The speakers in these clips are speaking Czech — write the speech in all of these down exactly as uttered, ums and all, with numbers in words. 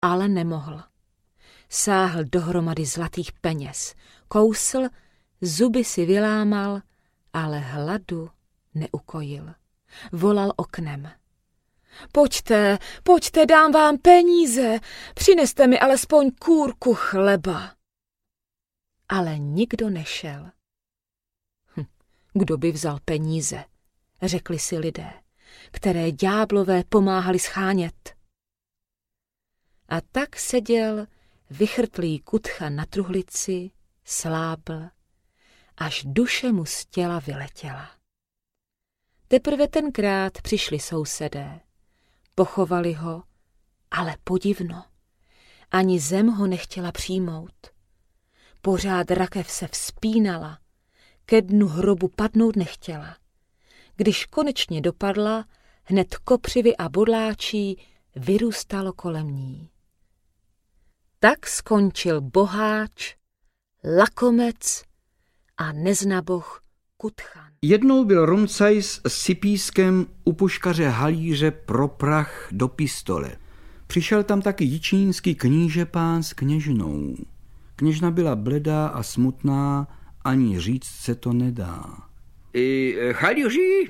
ale nemohl. Sáhl dohromady zlatých peněz, kousl, zuby si vylámal, ale hladu neukojil. Volal oknem. Pojďte, pojďte, dám vám peníze, přineste mi alespoň kůrku chleba. Ale nikdo nešel. Hm, kdo by vzal peníze, řekli si lidé, které ďáblové pomáhali schánět. A tak seděl vychrtlý Kutcha na truhlici, slábl, až duše mu z těla vyletěla. Teprve tenkrát přišli sousedé, pochovali ho, ale podivno, ani zem ho nechtěla přijmout. Pořád rakev se vzpínala, ke dnu hrobu padnout nechtěla. Když konečně dopadla, hned kopřivy a bodláčí vyrůstalo kolem ní. Tak skončil boháč, lakomec a neznaboh Kutchan. Jednou byl Rumcajs s Cipískem u puškaře Halíře pro prach do pistole. Přišel tam taky jičínský knížepán s kněžnou. Kněžna byla bledá a smutná, ani říct se to nedá. E, Halíři,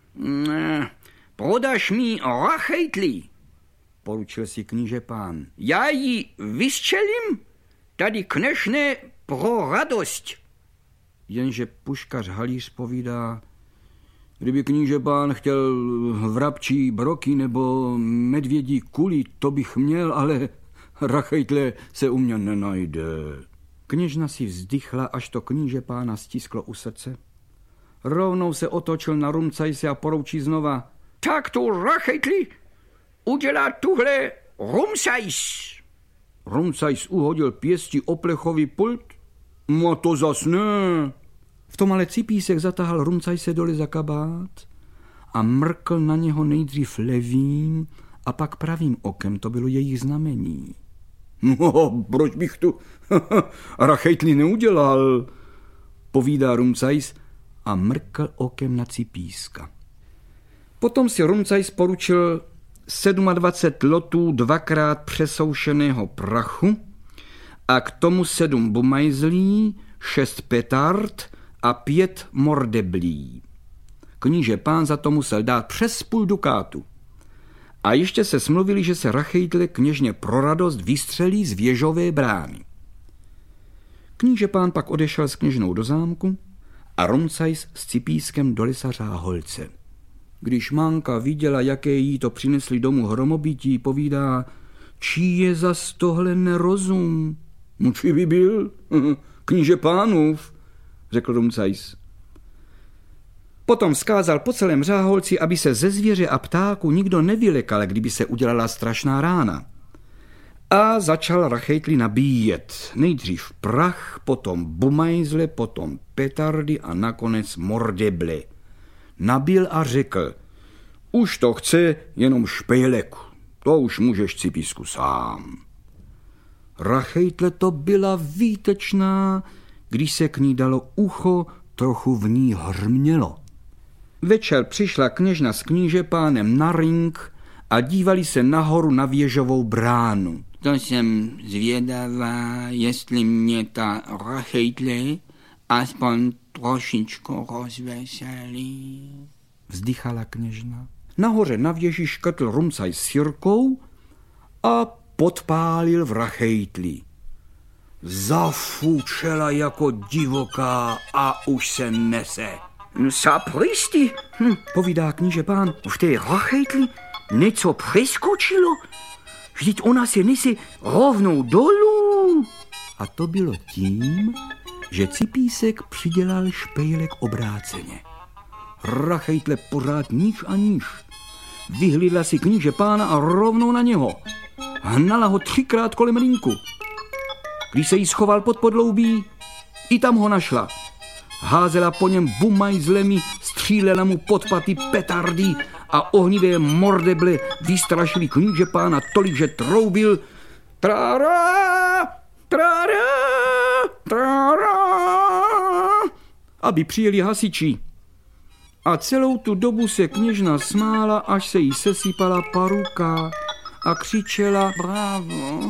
prodáš mi rachejtli, poručil si knížepán. Já ji vystřelím, tady kněžne pro radost. Jenže puškař Halíř povídá, kdyby knížepán chtěl vrabčí broky nebo medvědí kuli, to bych měl, ale rachejtle se u mě nenajde. Kněžna si vzdychla, až to knížepána stisklo u srdce. Rovnou se otočil na Rumcajse a poroučí znova. Tak to rachejtli udělá tuhle Rumcajs. Rumcajs uhodil pěstí o plechový pult. No to zas ne. V tom ale Cipísek zatahal Rumcajse dole za kabát a mrkl na něho nejdřív levým a pak pravým okem, to bylo jejich znamení. No, proč bych tu rachejtli neudělal, povídá Rumcajs a mrkl okem na Cipíska. Potom si Rumcajs poručil dvacet sedm lotů dvakrát přesoušeného prachu a k tomu sedm bumajzlí, šest petard a pět mordeblí. Kníže pán za to musel dát přes půl dukátu. A ještě se smluvili, že se rachejtle kněžně pro radost vystřelí z věžové brány. Kníže pán pak odešel s kněžnou do zámku a Rumcajs s Cipískem do lesa Řáholce. Když Manka viděla, jaké jí to přinesli domů hromobití, povídá, čí je zas tohle nerozum? No či by byl? Kníže pánův, řekl Rumcajs. Potom vzkázal po celém Řáholci, aby se ze zvěře a ptáku nikdo nevylekal, kdyby se udělala strašná rána. A začal rachejtli nabíjet. Nejdřív prach, potom bumajzle, potom petardy a nakonec mordeble. Nabil a řekl, už to chce jenom špejlek, to už můžeš, Cipísku, sám. Rachejtle to byla výtečná, když se k ní dalo ucho, trochu v ní hrmělo. Večer přišla kněžna s knížepánem na ring a dívali se nahoru na věžovou bránu. To jsem zvědavá, jestli mě ta rachejtle aspoň trošičku rozveselí, vzdychala kněžna. Nahoře na věži škrtl Rumcajs s Jirkou a podpálil v rachejtli. Zafučela jako divoká a už se nese. Sapristi, hm, povídá kníže pán, v té rachejtli něco přeskočilo, vždyť ona se nese rovnou dolů. A to bylo tím, že Cipísek přidělal špejlek obráceně. Rachejtle pořád níž a níž. Vyhlídla si kníže pána a rovnou na něho. Hnala ho třikrát kolem rýnku. Když se jí schoval pod podloubí, i tam ho našla. Házela po něm bumajzlemi, střílela mu pod paty petardy a ohnivé mordeble vystrašili kníže pána tolik, že troubil trára, trára, trára, aby přijeli hasiči. A celou tu dobu se kněžna smála, až se jí sesypala paruka a křičela bravo.